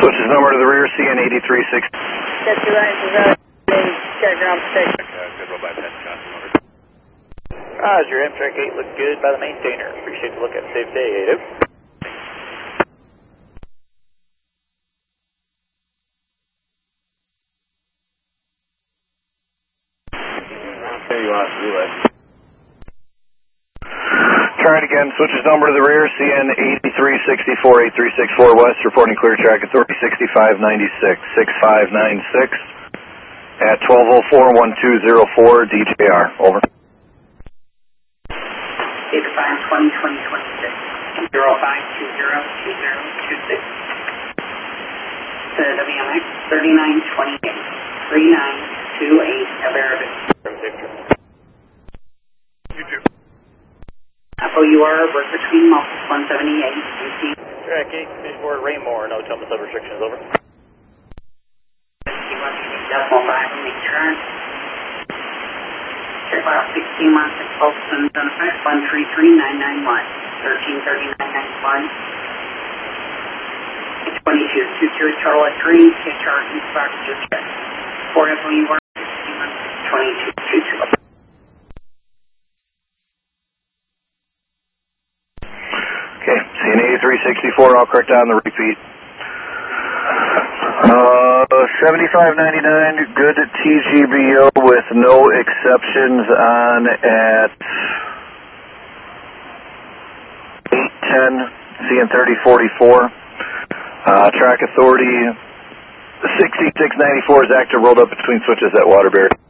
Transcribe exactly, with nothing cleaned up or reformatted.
Switches number to the rear, C N eighty-three sixty. That's your line, is that check ground protection. Good roll by ten, Johnson over. Roger, Amtrak eight looks good by the maintainer. Appreciate the look at safe day, eight oh. There you are, relay. Try it again. Switches number to the rear, C N eighty-three sixty-four, eight three six four West, reporting clear track authority sixty-five ninety-six, sixty-five ninety-six at twelve oh four, one two oh four, D J R. Over. Data five twenty, twenty, twenty-six, zero five two zero, two zero two six. To W M X thirty-nine twenty-eight, three nine two eight, American. You too. O U R, work between Multis one seventy-eight, U C. Track eight, fifty-four, Raymore, no Thomas of restrictions, over. Decimal five, make turn. Check file sixteen months at Colston, on effect, one three three nine nine one, thirteen thirty-nine ninety-one. twenty-two, two two, Charlotte three, K chart, and spark, just check. four F O U R, sixteen months, twenty-two, two two. Okay, C N eighty-three sixty-four, I'll correct on the repeat. Uh, seventy-five ninety-nine, good T G B O with no exceptions on at eight ten, C N thirty forty-four. Uh, track authority sixty-six ninety-four is active, rolled up between switches at Waterbury.